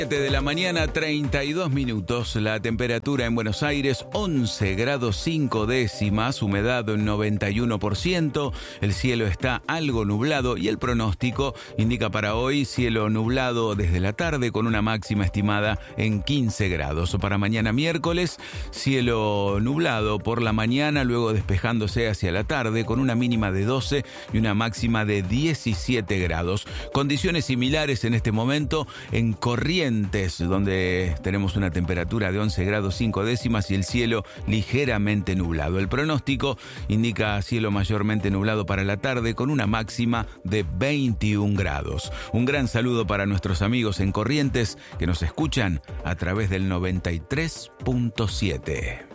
De la mañana, 32 minutos. La temperatura en Buenos Aires, 11 grados 5 décimas, humedad 91%. El cielo está algo nublado y el pronóstico indica para hoy cielo nublado desde la tarde con una máxima estimada en 15 grados. Para mañana miércoles, cielo nublado por la mañana, luego despejándose hacia la tarde con una mínima de 12 y una máxima de 17 grados. Condiciones similares en este momento en Corrientes, donde tenemos una temperatura de 11 grados 5 décimas y el cielo ligeramente nublado. El pronóstico indica cielo mayormente nublado para la tarde con una máxima de 21 grados. Un gran saludo para nuestros amigos en Corrientes que nos escuchan a través del 93.7.